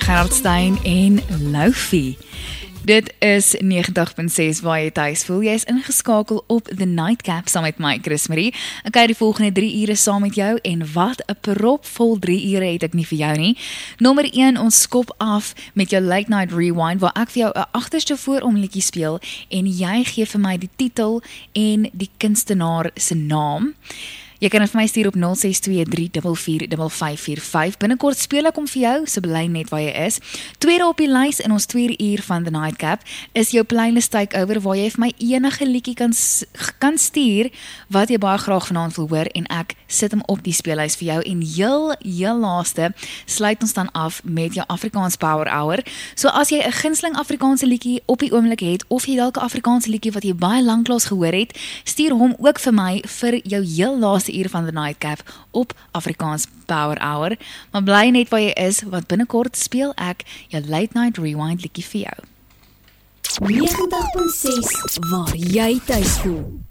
Gerard Stein en Loufie. Dit is 90.6 waar jy thuis voel. Jy is ingeskakel op The Nightcap saam met my, Chris Marie. Ek kyk die volgende 3 ure saam met jou en wat 'n propvol 3 ure het ek nie vir jou nie. Nommer 1, ons skop af met jou Late Night Rewind waar ek vir jou 'n agterste voorom liedjie speel en jy gee vir my die titel en die kunstenaar se naam. Jy kan vir my stuur op 0623445545. Binnekort speel ek om vir jou, so bly net waar jy is. Tweede op die lys in ons tweede uur van The Nightcap is jou playlist takeover waar jy vir my enige liedjie kan stuur wat jy baie graag vanaand wil hoor en ek sit hom op die speellys vir jou en heel laaste sluit ons dan af met jou Afrikaans Power Hour. So as jy 'n gunsteling Afrikaanse liedjie op die oomblik het of jy dalk 'n Afrikaanse liedjie wat jy baie lanklaas gehoor het, stuur hom ook vir my vir jou heel laaste uur van The Nightcap op Afrikaans Power Hour. Maar bly net waar jy is, want binnekort speel ek jou Late Night Rewind liedjie vir jou. 90.6 waar jy tuis voel.